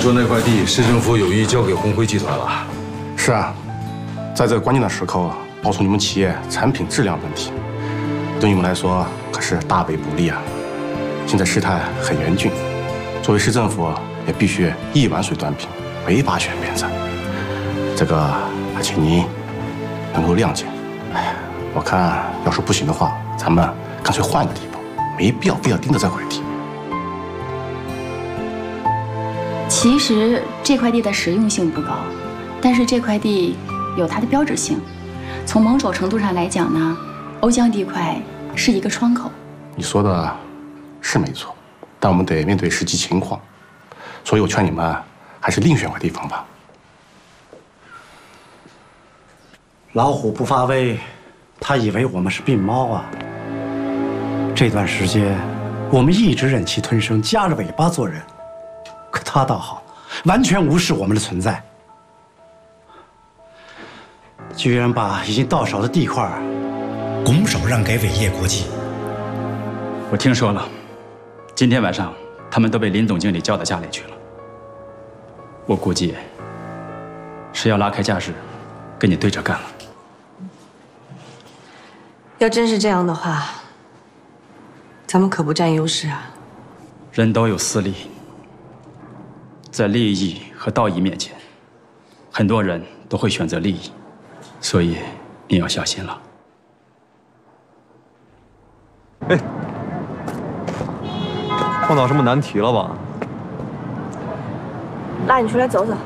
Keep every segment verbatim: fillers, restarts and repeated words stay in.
说那块地市政府有意交给红辉集团了。 是啊，在这个关键的时刻，爆出你们企业产品质量问题，对于我们来说可是大为不利啊。现在事态很严峻，作为市政府也必须一碗水端平，没法选边站。这个还请您能够谅解。哎，我看要是不行的话，咱们干脆换个地方，没必要非要盯着这块地。 其实这块地的实用性不高，但是这块地有它的标志性。从某种程度上来讲呢，瓯江地块是一个窗口。 你说的是没错，但我们得面对实际情况，所以我劝你们还是另选块地方吧。 老虎不发威，他以为我们是病猫啊。这段时间，我们一直忍气吞声，夹着尾巴做人。可他倒好，完全无视我们的存在，居然把已经到手的地块拱手让给伟业国际。 我听说了，今天晚上他们都被林总经理叫到家里去了。我估计是要拉开架势，跟你对着干了。 要真是这样的话，咱们可不占优势啊。 人都有私利。在利益和道义面前，很多人都会选择利益，所以你要小心了。 哎，碰到什么难题了吧？ 拉你出来走走。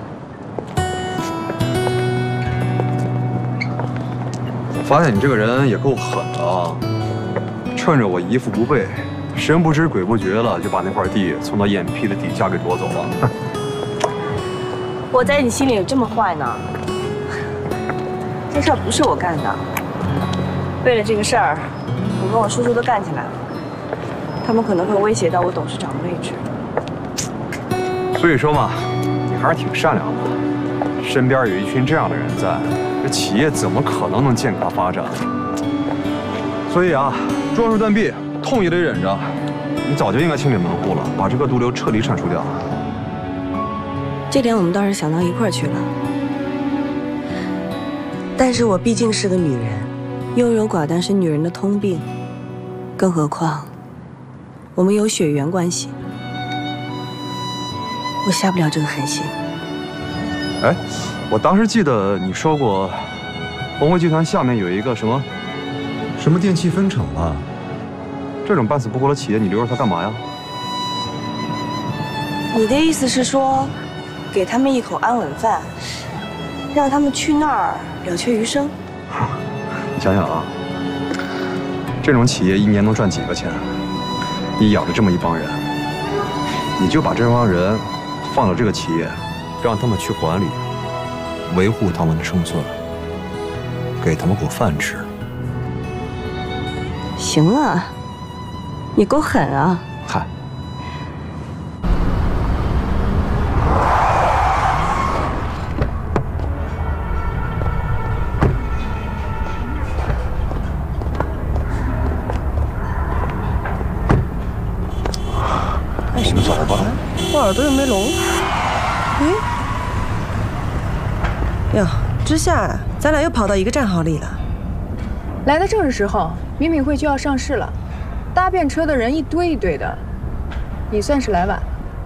我发现你这个人也够狠的啊！趁着我姨父不备，神不知鬼不觉了，就把那块地从他眼皮的底下给夺走了。 我在你心里有这么坏呢？这事儿不是我干的。为了这个事儿，我跟我叔叔都干起来了。他们可能会威胁到我董事长的位置。 所以说嘛，你还是挺善良的。身边有一群这样的人在，这企业怎么可能能健康发展？所以啊，壮士断臂，痛也得忍着。你早就应该清理门户了，把这个毒瘤彻底铲除掉。 这点我们倒是想到一块儿去了，但是我毕竟是个女人，优柔寡断是女人的通病，更何况我们有血缘关系，我下不了这个狠心。 哎，我当时记得你说过，红辉集团下面有一个什么什么电气分厂吧？ 这种半死不活的企业，你留着它干嘛呀？ 你的意思是说，给他们一口安稳饭，让他们去那儿了却余生？ 你想想啊，这种企业一年能赚几个钱？你养着这么一帮人，你就把这帮人放到这个企业，让他们去管理，维护他们的生存，给他们口饭吃。 行啊，你够狠啊！ 嗨。我们走吧。 我耳朵又没聋。哎，哟，之夏呀，咱俩又跑到一个战壕里了。 来的正是时候，敏敏会就要上市了，搭便车的人一堆一堆的，你算是来晚了。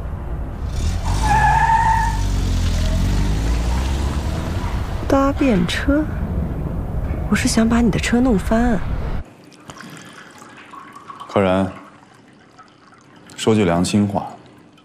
搭便车？我是想把你的车弄翻。 可然，说句良心话，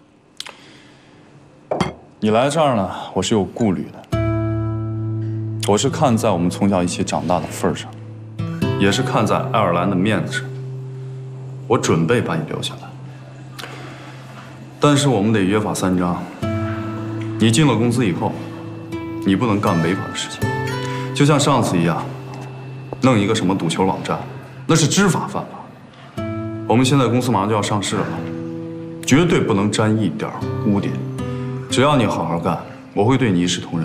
你来这儿呢，我是有顾虑的。我是看在我们从小一起长大的份上，也是看在爱尔兰的面子上，我准备把你留下来。但是我们得约法三章，你进了公司以后，你不能干违法的事情，就像上次一样，弄一个什么赌球网站，那是知法犯法。我们现在公司马上就要上市了，绝对不能沾一点污点。只要你好好干，我会对你一视同仁。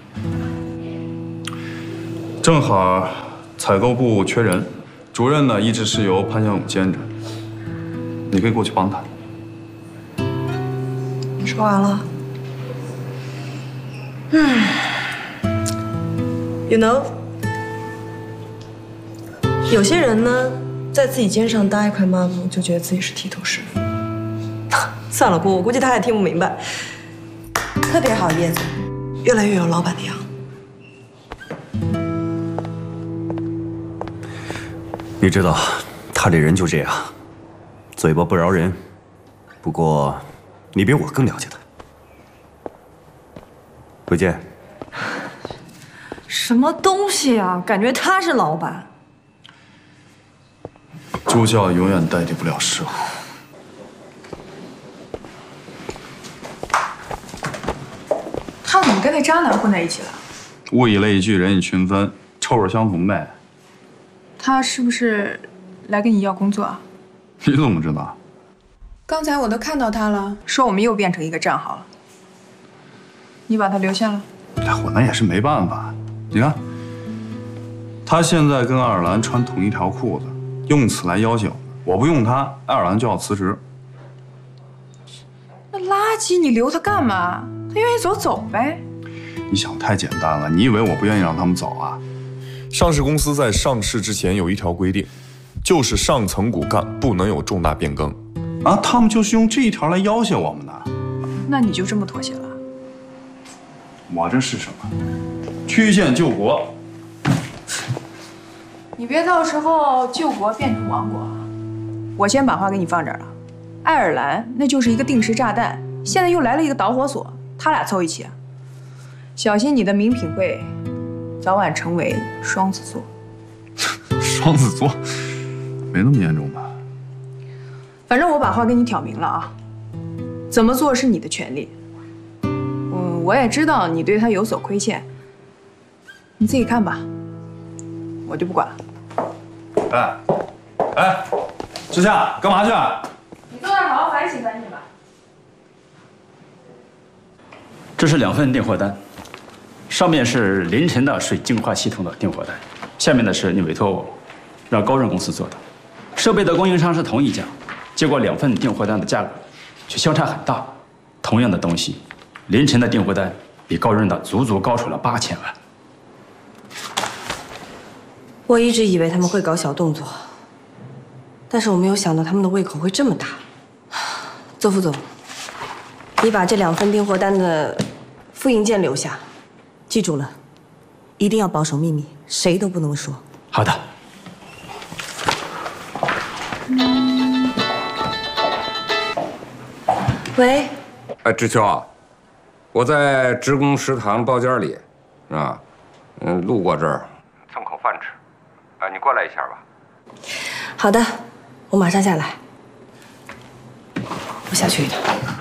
正好采购部缺人，主任呢一直是由潘向武兼着，你可以过去帮他。 说完了。 嗯 ，You know， 有些人呢，在自己肩上搭一块抹布，就觉得自己是剃头师傅。算了，姑，我估计他也听不明白。特别好，叶子，越来越有老板的样。 你知道，他这人就这样，嘴巴不饶人。不过，你比我更了解他。伟健， 什么东西啊？感觉他是老板。 助教永远代替不了师傅。 他怎么跟那渣男混在一起了？ 物以类聚，人以群分，臭味相同呗。 他是不是来跟你要工作啊？ 你怎么知道？ 刚才我都看到他了，说我们又变成一个战壕了。你把他留下了？ 哎，我那也是没办法。你看，他现在跟爱尔兰穿同一条裤子，用此来要挟我。我不用他，爱尔兰就要辞职。 那垃圾你留他干嘛？他愿意走走呗。 你想太简单了，你以为我不愿意让他们走啊？ 上市公司在上市之前有一条规定，就是上层骨干不能有重大变更。 啊，他们就是用这一条来要挟我们的。 那你就这么妥协了？ 我这是什么？曲线救国。 你别到时候救国变成亡国。我先把话给你放这儿了。爱尔兰那就是一个定时炸弹，现在又来了一个导火索，他俩凑一起，小心你的名品会早晚成为双子座。 双子座，没那么严重吧？ 反正我把话跟你挑明了啊，怎么做是你的权利。嗯，我也知道你对他有所亏欠，你自己看吧，我就不管了。 哎，哎，志夏，干嘛去？ 你坐那儿好好反省反省吧。 这是两份订货单，上面是凌晨的水净化系统的订货单，下面的是你委托我让高润公司做的，设备的供应商是同一家。结果两份订货单的价格却相差很大，同样的东西，凌晨的订货单比高润的足足高出了八千万。 我一直以为他们会搞小动作，但是我没有想到他们的胃口会这么大。邹副总，你把这两份订货单的复印件留下，记住了，一定要保守秘密，谁都不能说。 好的。 喂， 哎，志秋啊，我在职工食堂包间里，啊，嗯，路过这儿，蹭口饭吃，啊，你过来一下吧。 好的，我马上下来。我下去一趟。